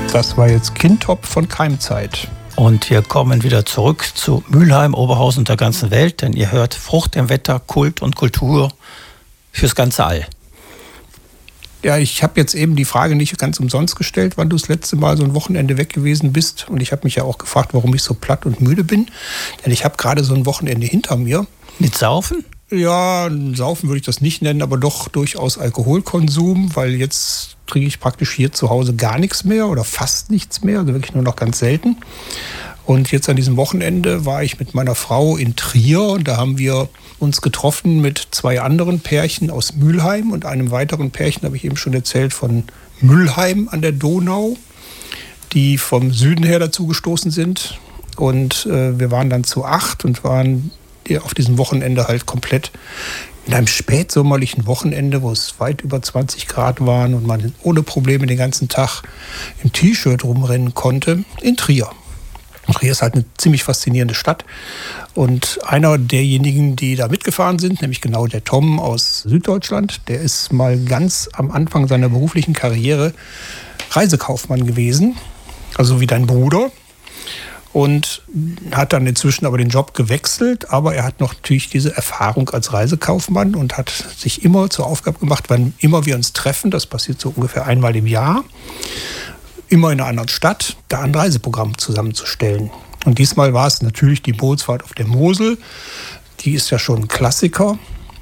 Das war jetzt Kindtop von Keimzeit. Und wir kommen wieder zurück zu Mülheim, Oberhausen und der ganzen Welt, denn ihr hört Frucht im Wetter, Kult und Kultur fürs ganze All. Ja, ich habe jetzt eben die Frage nicht ganz umsonst gestellt, wann du das letzte Mal so ein Wochenende weg gewesen bist. Und ich habe mich ja auch gefragt, warum ich so platt und müde bin. Denn ich habe gerade so ein Wochenende hinter mir. Mit Saufen? Ja, Saufen würde ich das nicht nennen, aber doch durchaus Alkoholkonsum, weil jetzt trinke ich praktisch hier zu Hause gar nichts mehr oder fast nichts mehr, also wirklich nur noch ganz selten. Und jetzt an diesem Wochenende war ich mit meiner Frau in Trier und da haben wir uns getroffen mit 2 anderen Pärchen aus Mülheim und einem weiteren Pärchen, habe ich eben schon erzählt, von Müllheim an der Donau, die vom Süden her dazu gestoßen sind. Und wir waren dann zu 8 und waren auf diesem Wochenende halt komplett in einem spätsommerlichen Wochenende, wo es weit über 20 Grad waren und man ohne Probleme den ganzen Tag im T-Shirt rumrennen konnte, in Trier. Trier ist halt eine ziemlich faszinierende Stadt. Und einer derjenigen, die da mitgefahren sind, nämlich genau der Tom aus Süddeutschland, der ist mal ganz am Anfang seiner beruflichen Karriere Reisekaufmann gewesen, also wie dein Bruder. Und hat dann inzwischen aber den Job gewechselt, aber er hat noch natürlich diese Erfahrung als Reisekaufmann und hat sich immer zur Aufgabe gemacht, wann immer wir uns treffen, das passiert so ungefähr einmal im Jahr, immer in einer anderen Stadt, da ein Reiseprogramm zusammenzustellen. Und diesmal war es natürlich die Bootsfahrt auf der Mosel, die ist ja schon ein Klassiker,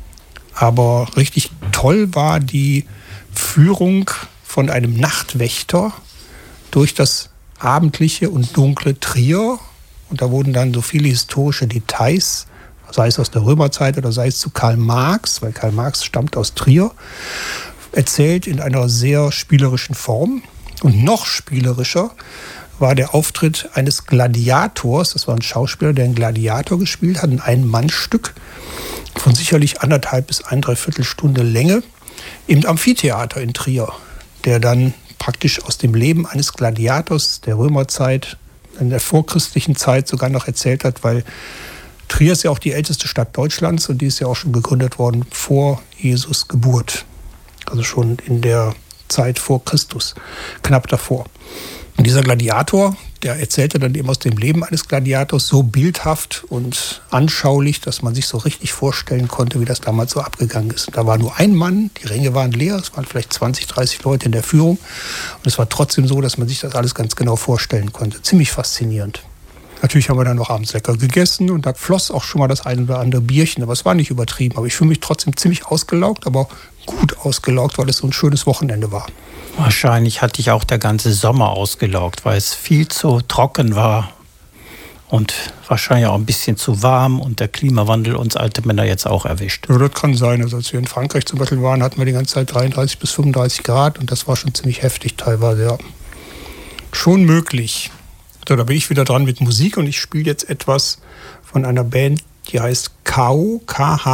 aber richtig toll war die Führung von einem Nachtwächter durch das abendliche und dunkle Trier. Und da wurden dann so viele historische Details, sei es aus der Römerzeit oder sei es zu Karl Marx, weil Karl Marx stammt aus Trier, erzählt in einer sehr spielerischen Form. Und noch spielerischer war der Auftritt eines Gladiators. Das war ein Schauspieler, der einen Gladiator gespielt hat, ein Ein-Mann-Stück von sicherlich 1,5 bis 1,75 Stunde Länge im Amphitheater in Trier, der dann praktisch aus dem Leben eines Gladiators der Römerzeit, in der vorchristlichen Zeit sogar noch erzählt hat, weil Trier ist ja auch die älteste Stadt Deutschlands und die ist ja auch schon gegründet worden vor Jesus Geburt. Also schon in der Zeit vor Christus, knapp davor. Und dieser Gladiator, der erzählte dann eben aus dem Leben eines Gladiators so bildhaft und anschaulich, dass man sich so richtig vorstellen konnte, wie das damals so abgegangen ist. Und da war nur ein Mann, die Ränge waren leer, es waren vielleicht 20, 30 Leute in der Führung. Und es war trotzdem so, dass man sich das alles ganz genau vorstellen konnte. Ziemlich faszinierend. Natürlich haben wir dann noch abends lecker gegessen und da floss auch schon mal das ein oder andere Bierchen, aber es war nicht übertrieben. Aber ich fühle mich trotzdem ziemlich ausgelaugt, aber gut ausgelaugt, weil es so ein schönes Wochenende war. Wahrscheinlich hat dich auch der ganze Sommer ausgelaugt, weil es viel zu trocken war und wahrscheinlich auch ein bisschen zu warm und der Klimawandel uns alte Männer jetzt auch erwischt. Ja, das kann sein. Also als wir in Frankreich zum Beispiel waren, hatten wir die ganze Zeit 33 bis 35 Grad und das war schon ziemlich heftig teilweise, ja. Schon möglich. So, da bin ich wieder dran mit Musik und ich spiele jetzt etwas von einer Band, die heißt KHAO,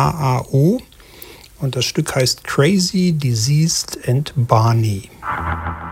K-H-A-O. Und das Stück heißt Crazy, Diseased and Barney.